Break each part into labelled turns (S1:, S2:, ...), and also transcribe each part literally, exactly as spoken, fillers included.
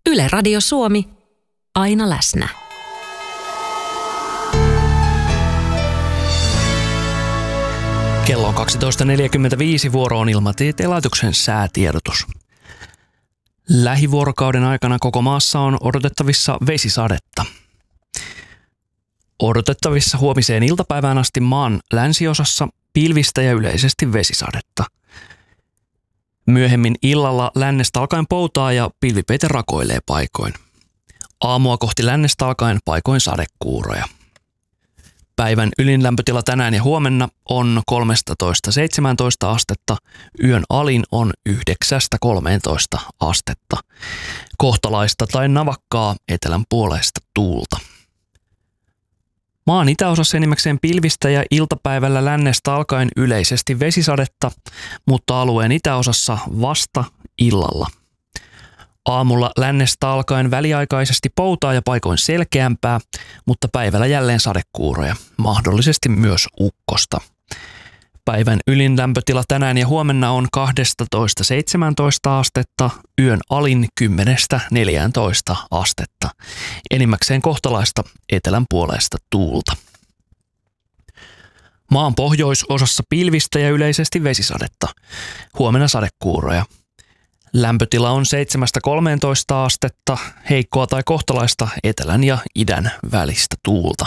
S1: Yle Radio Suomi, aina läsnä.
S2: Kello on kaksitoista neljäkymmentäviisi, vuoro on Ilmatieteen laitoksen säätiedotus. Lähivuorokauden aikana koko maassa on odotettavissa vesisadetta. Odotettavissa huomiseen iltapäivään asti maan länsiosassa pilvistä ja yleisesti vesisadetta. Myöhemmin illalla lännestä alkaen poutaa ja pilvipeite rakoilee paikoin. Aamua kohti lännestä alkaen paikoin sadekuuroja. Päivän ylin lämpötila tänään ja huomenna on kolmetoista seitsemäntoista astetta, yön alin on yhdeksästä kolmeentoista astetta. Kohtalaista tai navakkaa etelän puoleista tuulta. Maan itäosassa enimmäkseen pilvistä ja iltapäivällä lännestä alkaen yleisesti vesisadetta, mutta alueen itäosassa vasta illalla. Aamulla lännestä alkaen väliaikaisesti poutaa ja paikoin selkeämpää, mutta päivällä jälleen sadekuuroja, mahdollisesti myös ukkosta. Päivän ylin lämpötila tänään ja huomenna on kaksitoista seitsemäntoista astetta, yön alin kymmenestä neljääntoista astetta. Enimmäkseen kohtalaista etelän puoleista tuulta. Maan pohjoisosassa pilvistä ja yleisesti vesisadetta. Huomenna sadekuuroja. Lämpötila on seitsemästä kolmeentoista astetta, heikkoa tai kohtalaista etelän ja idän välistä tuulta.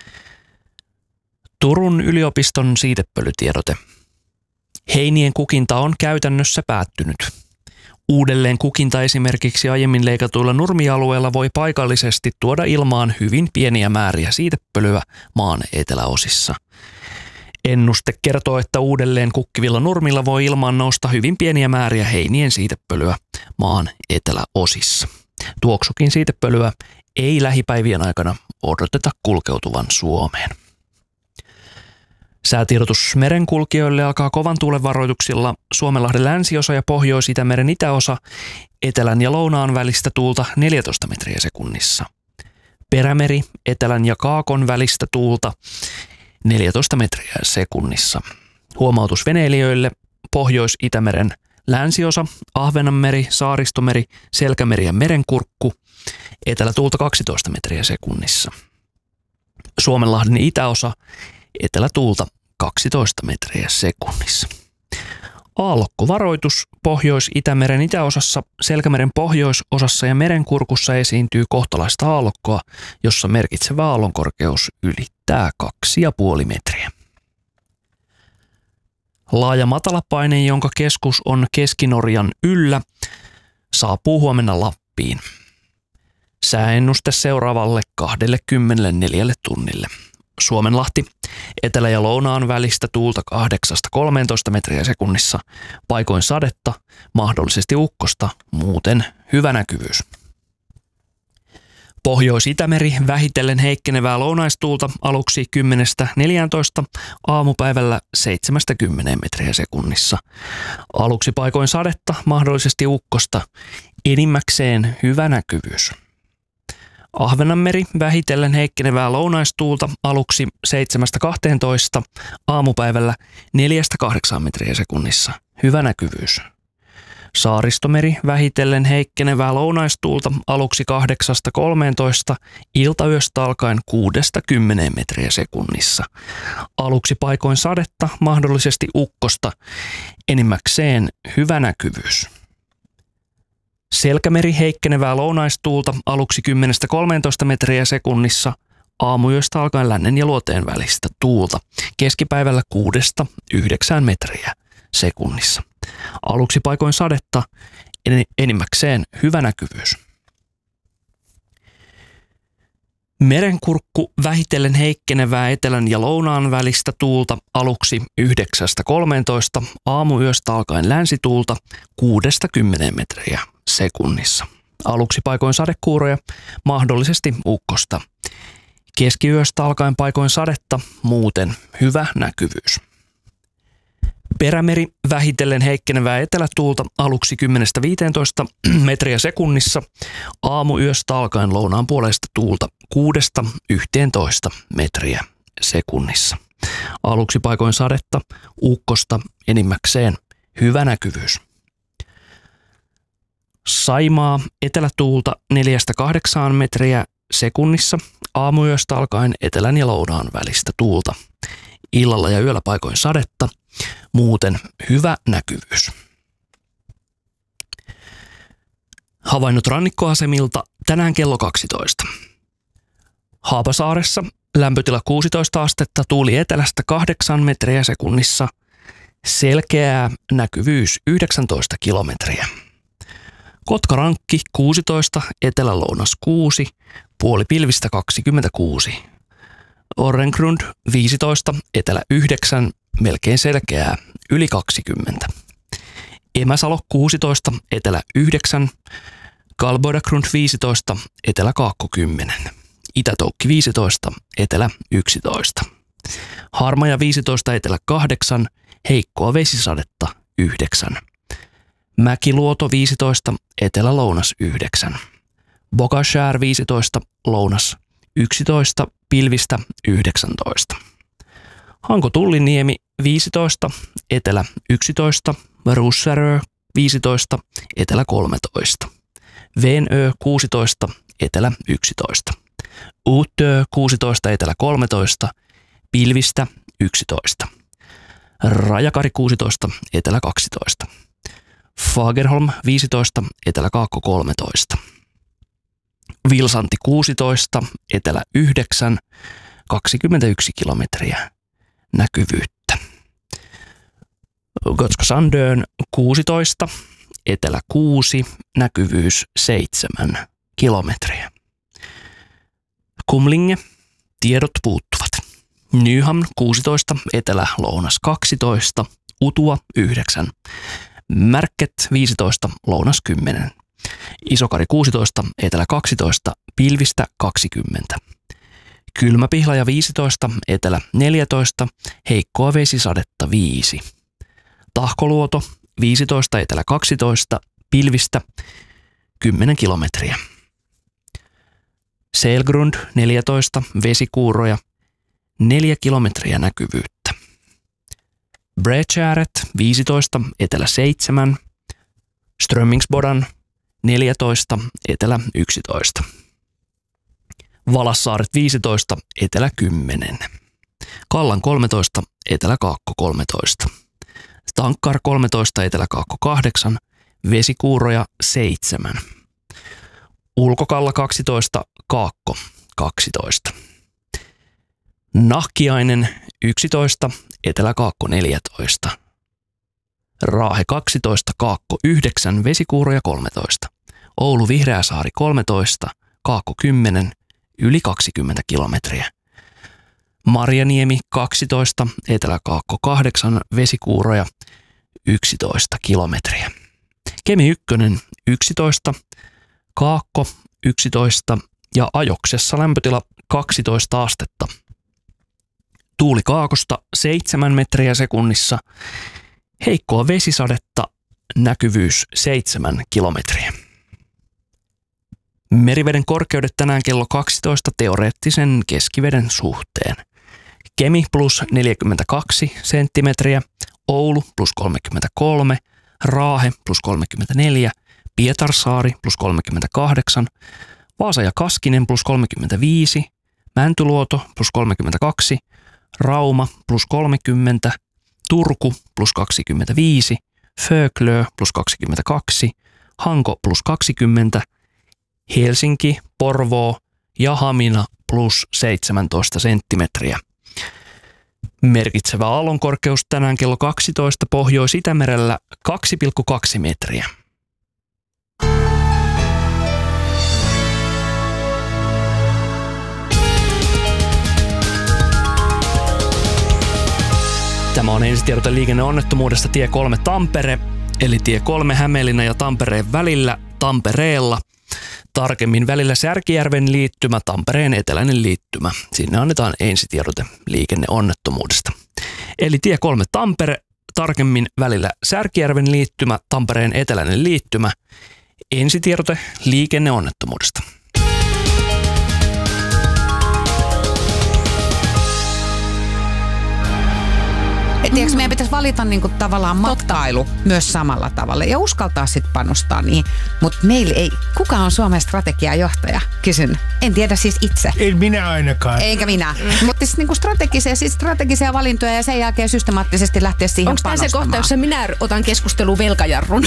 S2: Turun yliopiston siitepölytiedote. Heinien kukinta on käytännössä päättynyt. Uudelleen kukinta esimerkiksi aiemmin leikatuilla nurmialueilla voi paikallisesti tuoda ilmaan hyvin pieniä määriä siitepölyä maan eteläosissa. Ennuste kertoo, että uudelleen kukkivilla nurmilla voi ilmaan nousta hyvin pieniä määriä heinien siitepölyä maan eteläosissa. Tuoksukin siitepölyä ei lähipäivien aikana odoteta kulkeutuvan Suomeen. Säätiedotus merenkulkijoille alkaa kovan tuulen varoituksilla Suomenlahden länsiosa ja Pohjois-Itämeren itäosa, etelän ja lounaan välistä tuulta neljätoista metriä sekunnissa. Perämeri, etelän ja kaakon välistä tuulta neljätoista metriä sekunnissa. Huomautus veneilijöille: Pohjois-Itämeren länsiosa, Ahvenanmeri, Saaristomeri, Selkämeri ja Merenkurkku, etelätuulta kaksitoista metriä sekunnissa. Suomenlahden itäosa, etelätuulta kaksitoista metriä sekunnissa. Aallokkovaroitus: Pohjois-Itämeren itäosassa, Selkämeren pohjoisosassa ja Merenkurkussa esiintyy kohtalaista aallokkoa, jossa merkitsevä aallonkorkeus ylittää kaksi pilkku viisi metriä. Laaja matalapaine, jonka keskus on Keski-Norjan yllä, saapuu huomenna Lappiin. Sääennuste seuraavalle kaksikymmentäneljä tunnille. Suomenlahti, etelä- ja lounaan välistä tuulta kahdeksasta kolmeentoista metriä sekunnissa, paikoin sadetta, mahdollisesti ukkosta, muuten hyvä näkyvyys. Pohjois-Itämeri, vähitellen heikkenevää lounaistuulta aluksi kymmenestä neljääntoista, aamupäivällä seitsemästä kymmeneen metriä sekunnissa. Aluksi paikoin sadetta, mahdollisesti ukkosta, enimmäkseen hyvä näkyvyys. Ahvenanmeri, vähitellen heikkenevää lounaistuulta aluksi seitsemästä kahteentoista, aamupäivällä neljästä kahdeksaan metriä sekunnissa. Hyvä näkyvyys. Saaristomeri, vähitellen heikkenevää lounaistuulta aluksi kahdeksasta kolmeentoista, iltayöstä alkaen kuudesta kymmeneen metriä sekunnissa. Aluksi paikoin sadetta, mahdollisesti ukkosta, enimmäkseen hyvä näkyvyys. Selkämeri, heikkenevää lounaistuulta aluksi kymmenestä kolmeentoista metriä sekunnissa, aamuyöstä alkaen lännen ja luoteen välistä tuulta, keskipäivällä kuudesta yhdeksään metriä sekunnissa. Aluksi paikoin sadetta, enimmäkseen hyvä näkyvyys. Merenkurkku, vähitellen heikkenevää etelän ja lounaan välistä tuulta aluksi yhdeksästä kolmeentoista, aamuyöstä alkaen länsituulta kuudesta kymmeneen metriä sekunnissa. Aluksi paikoin sadekuuroja, mahdollisesti ukkosta. Keskiyöstä alkaen paikoin sadetta, muuten hyvä näkyvyys. Perämeri, vähitellen heikkenevää etelätuulta aluksi kymmenestä viiteentoista metriä sekunnissa, aamuyöstä alkaen lounaan puolesta tuulta kuudesta yhteentoista metriä sekunnissa. Aluksi paikoin sadetta, ukkosta, enimmäkseen hyvä näkyvyys. Saimaa etelätuulta neljästä kahdeksaan metriä sekunnissa. Aamuyöstä alkaen etelän ja lounaan välistä tuulta. Illalla ja yöllä paikoin sadetta. Muuten hyvä näkyvyys. Havainnot rannikkoasemilta tänään kello kaksitoista. Haapasaaressa lämpötila kuusitoista astetta, tuuli etelästä kahdeksan metriä sekunnissa. Selkeää näkyvyys yhdeksäntoista kilometriä. Kotkarankki kuusitoista, etelä-lounas kuusi, puolipilvistä kaksikymmentäkuusi. Orrengrund viisitoista, etelä yhdeksän, melkein selkeää, yli kaksikymmentä. Emäsalo kuusitoista, etelä yhdeksän, Galboidagrund viisitoista, etelä kaakko kymmenen. Itätoukki viisitoista, etelä yksitoista. Harmaja viisitoista, etelä kahdeksan, heikkoa vesisadetta yhdeksän. Mäkiluoto viisitoista, etelä-lounas yhdeksän. Bogashär viisitoista, lounas yksitoista, pilvistä yhdeksäntoista. Hanko-Tulliniemi viisitoista, etelä yksitoista, Russärö viisitoista, etelä kolmetoista. Venö kuusitoista, etelä yksitoista. Uutö kuusitoista, etelä kolmetoista, pilvistä yksitoista. Rajakari kuusitoista, etelä kaksitoista. Fagerholm viisitoista, etelä kaakko kolmetoista. Vilsanti kuusitoista, etelä yhdeksän, kaksikymmentäyksi kilometriä näkyvyyttä. Gotska Sandön kuusitoista, etelä kuusi, näkyvyys seitsemän kilometriä. Kumlinge, tiedot puuttuvat. Nyhamn kuusitoista, etelä-lounas kaksitoista, Utua yhdeksän. Märket viisitoista, lounas kymmenen. Isokari kuusitoista, etelä kaksitoista, pilvistä kaksikymmentä. Kylmäpihlaja viisitoista, etelä neljätoista, heikkoa vesisadetta viisi. Tahkoluoto viisitoista, etelä kaksitoista, pilvistä kymmenen kilometriä. Selgrund neljätoista, vesikuuroja neljä kilometriä näkyvyyttä. Bredgäret viisitoista, etelä seitsemän, Strömmingsbodan neljätoista, etelä yksitoista. Valassaaret viisitoista, etelä kymmenen. Kallan kolmetoista, etelä kaakko kolmetoista. Tankkar kolmetoista, etelä kaakko kahdeksan, vesikuuroja seitsemän. Ulkokalla kaksitoista, kaakko kaksitoista. Nahkiainen yksitoista, etelä kaakko neljätoista. Raahe kaksitoista, kaakko yhdeksän, vesikuuroja kolmetoista. Oulu Vihreäsaari kolmetoista, kaakko kymmenen, yli kaksikymmentä kilometriä. Marjaniemi kaksitoista, etelä kaakko kahdeksan, vesikuuroja yksitoista kilometriä. Kemi ykkönen yksitoista, kaakko yksitoista ja Ajoksessa lämpötila kaksitoista astetta. Tuuli kaakosta seitsemän metriä sekunnissa, heikkoa vesisadetta, näkyvyys seitsemän kilometriä. Meriveden korkeudet tänään kello kaksitoista teoreettisen keskiveden suhteen. Kemi plus neljäkymmentäkaksi senttimetriä, Oulu plus kolmekymmentäkolme, Raahe plus kolmekymmentäneljä, Pietarsaari plus kolmekymmentäkahdeksan, Vaasa ja Kaskinen plus kolmekymmentäviisi, Mäntyluoto plus kolmekymmentäkaksi, Rauma plus kolmekymmentä, Turku plus kaksikymmentäviisi, Föglö plus kaksikymmentäkaksi, Hanko plus kaksikymmentä, Helsinki, Porvoo ja Hamina plus seitsemäntoista senttimetriä. Merkitsevä aallonkorkeus tänään kello kaksitoista Pohjois-Itämerellä kaksi pilkku kaksi metriä. Tämä on ensitiedote liikenneonnettomuudesta tie kolme Tampere, eli tie kolme Hämeenlinnan ja Tampereen välillä Tampereella. Tarkemmin välillä Särkijärven liittymä, Tampereen eteläinen liittymä. Sinne annetaan ensitiedote liikenneonnettomuudesta. Eli tie kolme Tampere, tarkemmin välillä Särkijärven liittymä, Tampereen eteläinen liittymä. Ensitiedote liikenneonnettomuudesta.
S3: Tiedätkö, meidän pitäisi valita niinku tavallaan matkailu myös samalla tavalla ja uskaltaa sitten panostaa niihin. Mutta meillä ei, kuka on Suomen strategiajohtaja? Kysyn. En tiedä siis itse.
S4: En minä ainakaan.
S3: Eikä minä. Mm. Mutta siis niinku strategisia, siis strategisia valintoja ja sen jälkeen systemaattisesti lähteä siihen
S5: Onko
S3: panostamaan.
S5: tämä se kohta, jossa minä otan keskusteluun velkajarrun?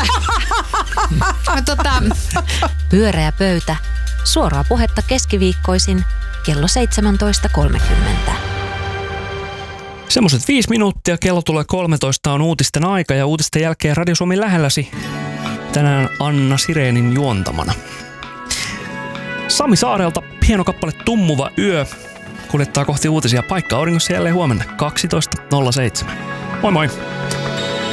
S3: tota,
S1: Pyöreä pöytä. Suoraa puhetta keskiviikkoisin kello seitsemäntoista kolmekymmentä.
S2: Semmoiset viisi minuuttia, kello tulee kolmetoista, on uutisten aika ja uutisten jälkeen Radio Suomi lähelläsi. Tänään Anna Sireenin juontamana. Sami Saarelta hieno kappale Tummuva yö kuljettaa kohti uutisia. Paikka auringossa jälleen huomenna kaksitoista nolla seitsemän. Moi moi!